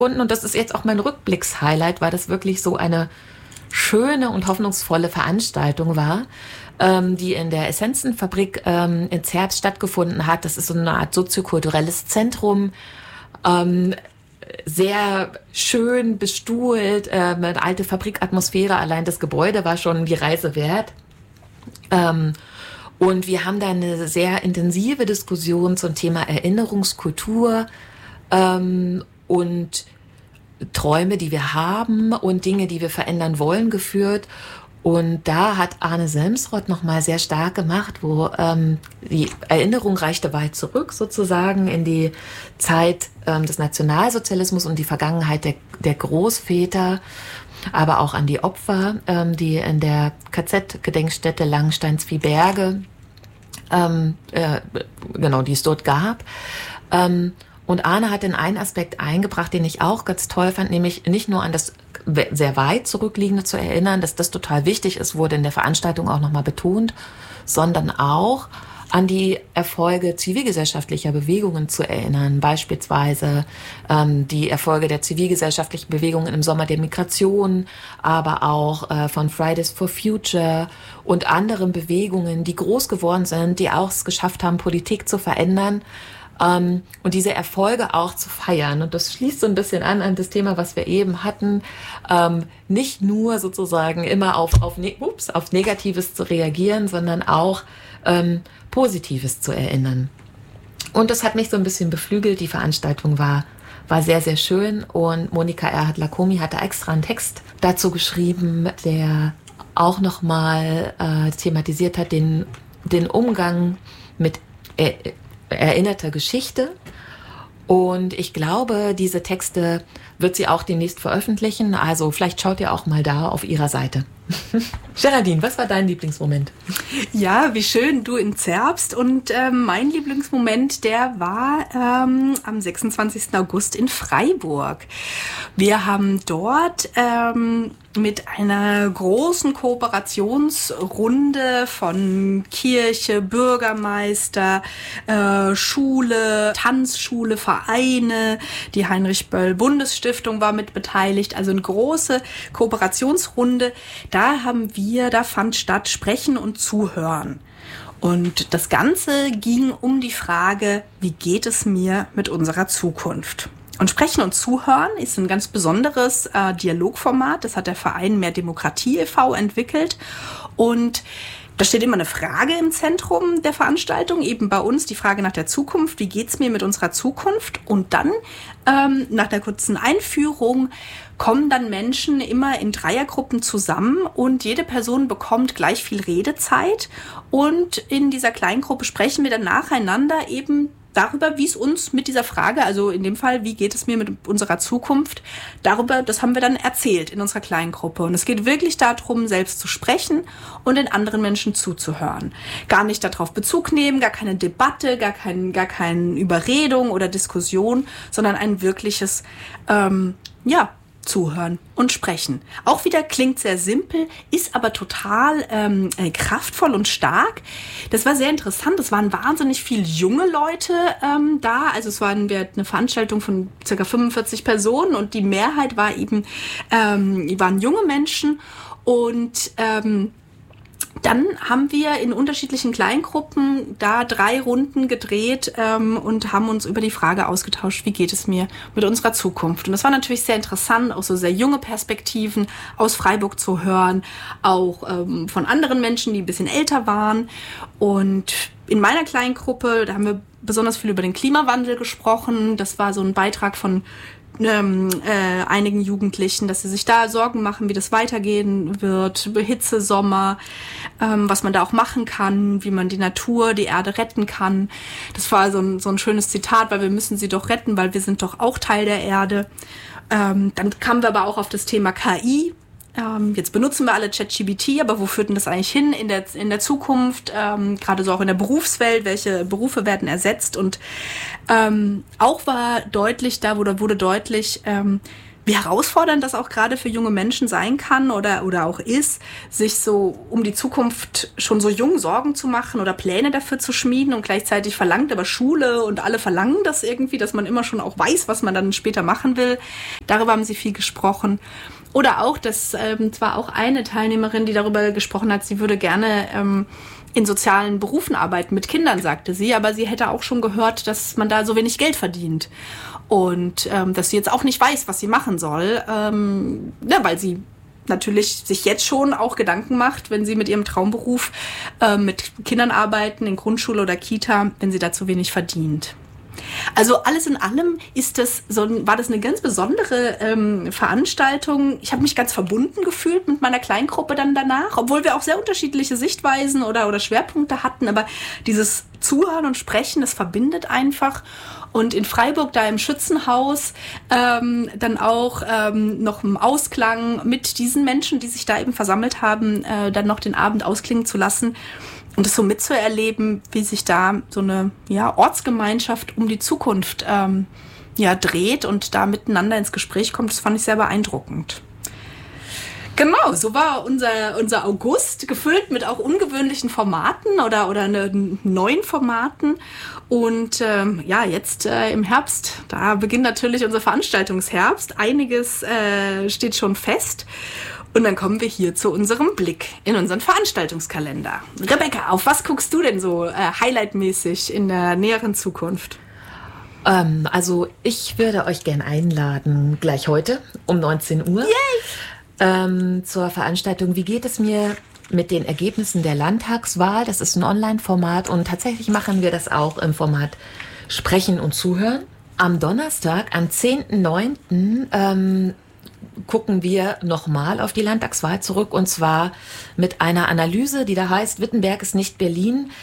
Und das ist jetzt auch mein Rückblicks-Highlight, weil das wirklich so eine schöne und hoffnungsvolle Veranstaltung war, die in der Essenzenfabrik in Zerbst stattgefunden hat. Das ist so eine Art soziokulturelles Zentrum, sehr schön bestuhlt, mit alte Fabrikatmosphäre. Allein das Gebäude war schon die Reise wert. Und wir haben da eine sehr intensive Diskussion zum Thema Erinnerungskultur und Träume, die wir haben und Dinge, die wir verändern wollen, geführt. Und da hat Arne Selmsrott nochmal sehr stark gemacht, wo die Erinnerung reichte weit zurück sozusagen in die Zeit des Nationalsozialismus und die Vergangenheit der Großväter, aber auch an die Opfer, die in der KZ-Gedenkstätte Langenstein-Zwieberge, die es dort gab. Und Arne hat den einen Aspekt eingebracht, den ich auch ganz toll fand, nämlich nicht nur an das sehr weit zurückliegende zu erinnern, dass das total wichtig ist, wurde in der Veranstaltung auch nochmal betont, sondern auch an die Erfolge zivilgesellschaftlicher Bewegungen zu erinnern. Beispielsweise die Erfolge der zivilgesellschaftlichen Bewegungen im Sommer der Migration, aber auch von Fridays for Future und anderen Bewegungen, die groß geworden sind, die auch es geschafft haben, Politik zu verändern. Und diese Erfolge auch zu feiern. Und das schließt so ein bisschen an das Thema, was wir eben hatten. Nicht nur sozusagen immer auf Negatives zu reagieren, sondern auch Positives zu erinnern. Und das hat mich so ein bisschen beflügelt. Die Veranstaltung war sehr, sehr schön. Und Monika Erhardt-Lacomi hatte extra einen Text dazu geschrieben, der auch nochmal thematisiert hat, den Umgang mit erinnerter Geschichte. Und ich glaube, diese Texte wird sie auch demnächst veröffentlichen. Also vielleicht schaut ihr auch mal da auf ihrer Seite. Geraldine, was war dein Lieblingsmoment? Ja, wie schön, du in Zerbst. Und mein Lieblingsmoment, der war am 26. August in Freiburg. Wir haben dort mit einer großen Kooperationsrunde von Kirche, Bürgermeister, Schule, Tanzschule, Vereine, die Heinrich-Böll-Bundesstiftung war mit beteiligt, also eine große Kooperationsrunde. Da fand statt Sprechen und Zuhören. Und das Ganze ging um die Frage, wie geht es mir mit unserer Zukunft? Und Sprechen und Zuhören ist ein ganz besonderes Dialogformat. Das hat der Verein Mehr Demokratie e.V. entwickelt. Und da steht immer eine Frage im Zentrum der Veranstaltung, eben bei uns die Frage nach der Zukunft. Wie geht's mir mit unserer Zukunft? Und dann, nach der kurzen Einführung, kommen dann Menschen immer in Dreiergruppen zusammen und jede Person bekommt gleich viel Redezeit. Und in dieser Kleingruppe sprechen wir dann nacheinander eben darüber, wie es uns mit dieser Frage, also in dem Fall, wie geht es mir mit unserer Zukunft, darüber, das haben wir dann erzählt in unserer kleinen Gruppe. Und es geht wirklich darum, selbst zu sprechen und den anderen Menschen zuzuhören. Gar nicht darauf Bezug nehmen, gar keine Debatte, gar keine Überredung oder Diskussion, sondern ein wirkliches, Zuhören und sprechen. Auch wieder klingt sehr simpel, ist aber total kraftvoll und stark. Das war sehr interessant. Es waren wahnsinnig viele junge Leute da. Also es war eine Veranstaltung von ca. 45 Personen und die Mehrheit war waren junge Menschen. Und dann haben wir in unterschiedlichen Kleingruppen da 3 Runden gedreht und haben uns über die Frage ausgetauscht, wie geht es mir mit unserer Zukunft. Und das war natürlich sehr interessant, auch so sehr junge Perspektiven aus Freiburg zu hören, auch von anderen Menschen, die ein bisschen älter waren. Und in meiner kleinen Gruppe, da haben wir besonders viel über den Klimawandel gesprochen. Das war so ein Beitrag von einigen Jugendlichen, dass sie sich da Sorgen machen, wie das weitergehen wird, Hitze, Sommer, was man da auch machen kann, wie man die Natur, die Erde retten kann. Das war so ein schönes Zitat, weil wir müssen sie doch retten, weil wir sind doch auch Teil der Erde. Dann kamen wir aber auch auf das Thema KI. Jetzt benutzen wir alle ChatGPT, aber wo führt denn das eigentlich hin in der Zukunft? Gerade so auch in der Berufswelt, welche Berufe werden ersetzt? Und auch war deutlich, wurde deutlich, wie herausfordernd das auch gerade für junge Menschen sein kann oder auch ist, sich so um die Zukunft schon so jung Sorgen zu machen oder Pläne dafür zu schmieden und gleichzeitig verlangt aber Schule und alle verlangen das irgendwie, dass man immer schon auch weiß, was man dann später machen will. Darüber haben sie viel gesprochen. Oder auch, dass zwar auch eine Teilnehmerin, die darüber gesprochen hat, sie würde gerne in sozialen Berufen arbeiten mit Kindern, sagte sie, aber sie hätte auch schon gehört, dass man da so wenig Geld verdient. Und dass sie jetzt auch nicht weiß, was sie machen soll, weil sie natürlich sich jetzt schon auch Gedanken macht, wenn sie mit ihrem Traumberuf mit Kindern arbeiten, in Grundschule oder Kita, wenn sie da zu wenig verdient. Also alles in allem war das eine ganz besondere Veranstaltung. Ich habe mich ganz verbunden gefühlt mit meiner Kleingruppe dann danach, obwohl wir auch sehr unterschiedliche Sichtweisen oder Schwerpunkte hatten. Aber dieses Zuhören und Sprechen, das verbindet einfach. Und in Freiburg, da im Schützenhaus, dann auch noch im Ausklang mit diesen Menschen, die sich da eben versammelt haben, dann noch den Abend ausklingen zu lassen. Und es so mitzuerleben, wie sich da so eine Ortsgemeinschaft um die Zukunft dreht und da miteinander ins Gespräch kommt, das fand ich sehr beeindruckend. Genau, so war unser August, gefüllt mit auch ungewöhnlichen Formaten oder neuen Formaten. Und jetzt im Herbst, da beginnt natürlich unser Veranstaltungsherbst. Einiges steht schon fest. Und dann kommen wir hier zu unserem Blick in unseren Veranstaltungskalender. Rebecca, auf was guckst du denn so highlightmäßig in der näheren Zukunft? Also ich würde euch gern einladen, gleich heute um 19 Uhr. Yay! Zur Veranstaltung Wie geht es mir mit den Ergebnissen der Landtagswahl? Das ist ein Online-Format und tatsächlich machen wir das auch im Format Sprechen und Zuhören. Am Donnerstag, am 10.9., gucken wir nochmal auf die Landtagswahl zurück und zwar mit einer Analyse, die da heißt, Wittenberg ist nicht Berlin.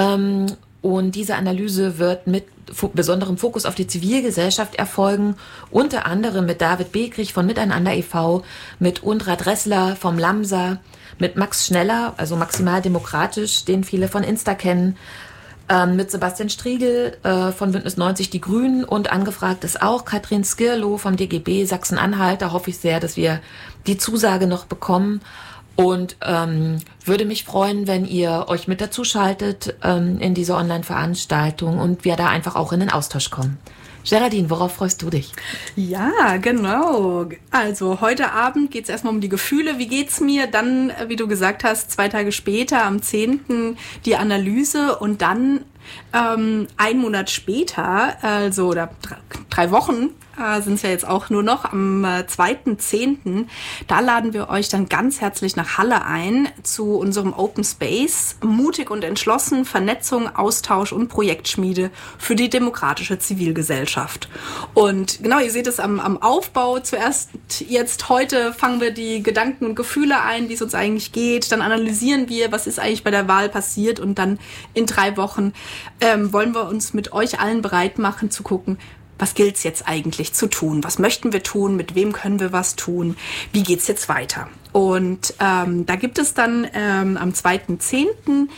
Und diese Analyse wird mit besonderem Fokus auf die Zivilgesellschaft erfolgen, unter anderem mit David Begrich von Miteinander e.V., mit Undra Dressler vom Lamsa, mit Max Schneller, also Maximal Demokratisch, den viele von Insta kennen, mit Sebastian Striegel von Bündnis 90 Die Grünen und angefragt ist auch Katrin Skirlow vom DGB Sachsen-Anhalt. Da hoffe ich sehr, dass wir die Zusage noch bekommen und würde mich freuen, wenn ihr euch mit dazu schaltet in diese Online-Veranstaltung und wir da einfach auch in den Austausch kommen. Geraldine, worauf freust du dich? Ja, genau. Also heute Abend geht es erstmal um die Gefühle. Wie geht's mir? Dann, wie du gesagt hast, 2 Tage später, am 10. die Analyse und dann 1 Monat später, also oder 3 Wochen, sind es ja jetzt auch nur noch, am 2.10., da laden wir euch dann ganz herzlich nach Halle ein zu unserem Open Space, mutig und entschlossen, Vernetzung, Austausch und Projektschmiede für die demokratische Zivilgesellschaft. Und genau, ihr seht es am Aufbau. Zuerst jetzt heute fangen wir die Gedanken und Gefühle ein, wie es uns eigentlich geht. Dann analysieren wir, was ist eigentlich bei der Wahl passiert und dann in 3 Wochen wollen wir uns mit euch allen bereit machen zu gucken, was gilt's jetzt eigentlich zu tun? Was möchten wir tun? Mit wem können wir was tun? Wie geht's jetzt weiter? Und da gibt es dann am 2.10.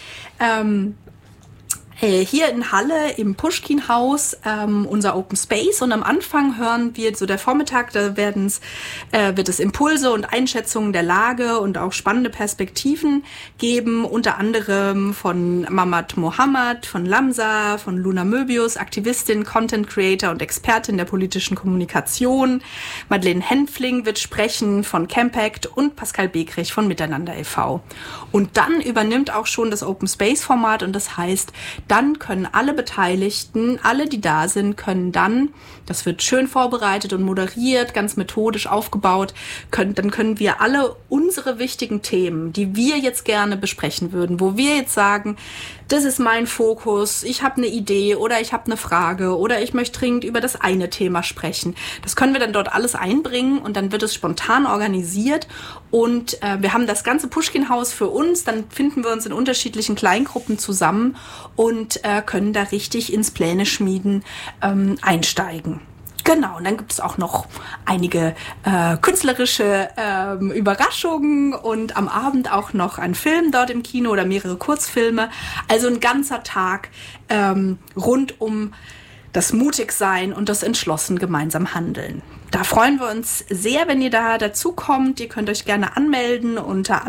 Hier in Halle im Puschkin-Haus unser Open Space und am Anfang hören wir so der Vormittag, da wird es Impulse und Einschätzungen der Lage und auch spannende Perspektiven geben, unter anderem von Mamad Mohammed, von Lamsa, von Luna Möbius, Aktivistin, Content Creator und Expertin der politischen Kommunikation. Madeleine Henfling wird sprechen von Campact und Pascal Begrich von Miteinander e.V. Und dann übernimmt auch schon das Open Space Format und das heißt, dann können alle Beteiligten, alle, die da sind, können dann, das wird schön vorbereitet und moderiert, ganz methodisch aufgebaut, dann können wir alle unsere wichtigen Themen, die wir jetzt gerne besprechen würden, wo wir jetzt sagen, das ist mein Fokus, ich habe eine Idee oder ich habe eine Frage oder ich möchte dringend über das eine Thema sprechen. Das können wir dann dort alles einbringen und dann wird es spontan organisiert und wir haben das ganze Puschkin-Haus für uns, dann finden wir uns in unterschiedlichen Kleingruppen zusammen und können da richtig ins Pläne schmieden einsteigen. Genau, und dann gibt es auch noch einige künstlerische Überraschungen und am Abend auch noch ein Film dort im Kino oder mehrere Kurzfilme. Also ein ganzer Tag rund um das Mutigsein und das entschlossen gemeinsam Handeln. Da freuen wir uns sehr, wenn ihr da dazu kommt. Ihr könnt euch gerne anmelden unter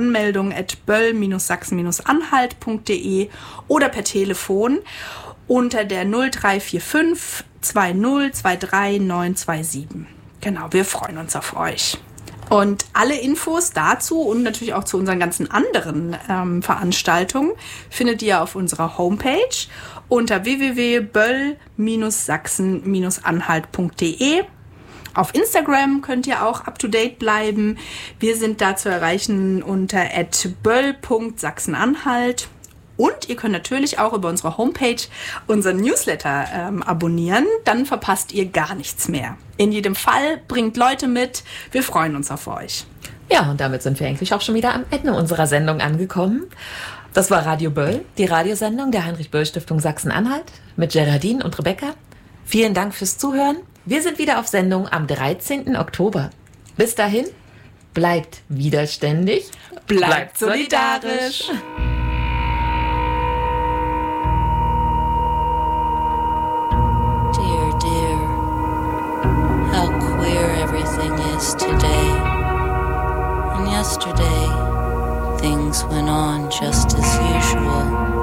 anmeldung@böll-sachsen-anhalt.de oder per Telefon unter der 0345 20 23 927. Genau, wir freuen uns auf euch. Und alle Infos dazu und natürlich auch zu unseren ganzen anderen Veranstaltungen findet ihr auf unserer Homepage unter www.böll-sachsen-anhalt.de. Auf Instagram könnt ihr auch up-to-date bleiben. Wir sind da zu erreichen unter @böll.sachsen-anhalt. Und ihr könnt natürlich auch über unsere Homepage unseren Newsletter abonnieren. Dann verpasst ihr gar nichts mehr. In jedem Fall bringt Leute mit. Wir freuen uns auf euch. Ja, und damit sind wir eigentlich auch schon wieder am Ende unserer Sendung angekommen. Das war Radio Böll, die Radiosendung der Heinrich-Böll-Stiftung Sachsen-Anhalt mit Geraldine und Rebecca. Vielen Dank fürs Zuhören. Wir sind wieder auf Sendung am 13. Oktober. Bis dahin, bleibt widerständig, bleibt solidarisch. Dear, dear, how queer everything is today. And yesterday, things went on just as usual.